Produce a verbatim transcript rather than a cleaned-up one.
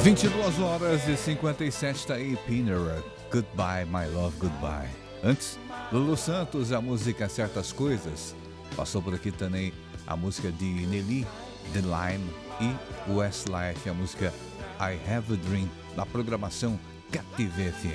vinte e duas horas e cinquenta e sete, tá aí Pinera, Goodbye My Love Goodbye. Antes, Lulu Santos, a música Certas Coisas. Passou por aqui também a música de Nelly, The Line, e Westlife, a música I Have a Dream, na programação Cativa F M.